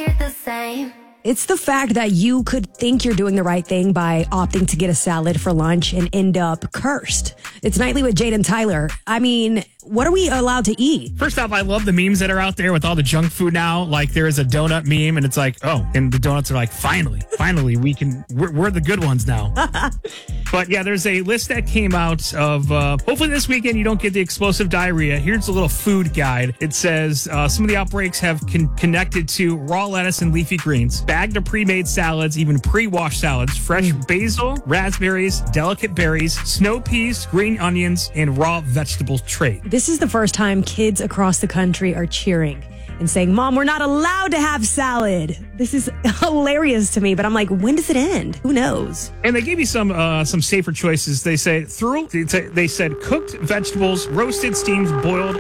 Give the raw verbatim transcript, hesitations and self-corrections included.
hear the same. It's the fact that you could think you're doing the right thing by opting to get a salad for lunch and end up cursed. It's Nightly with Jade and Tyler. I mean, what are we allowed to eat? First off, I love the memes that are out there with all the junk food now. Like there is a donut meme and it's like, oh, and the donuts are like, finally, finally, we can, we're, we're the good ones now. But yeah, there's a list that came out of, uh, hopefully this weekend you don't get the explosive diarrhea. Here's a little food guide. It says uh, some of the outbreaks have con- connected to raw lettuce and leafy greens, bagged or pre-made salads, even pre-washed salads, fresh mm. basil, raspberries, delicate berries, snow peas, green onions, and raw vegetable trays. This is the first time kids across the country are cheering and saying, Mom, we're not allowed to have salad. This is hilarious to me, but I'm like, when does it end? Who knows? And they gave you some uh, some safer choices. They say through, they said cooked vegetables, roasted, steamed, boiled,